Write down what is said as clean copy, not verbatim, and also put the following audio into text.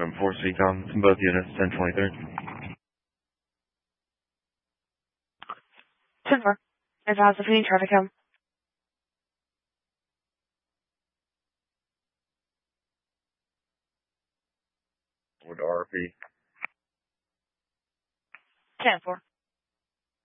4 CCOM, both units, 1023. 10-4. Advise if you need traffic come. With RP. 10-4.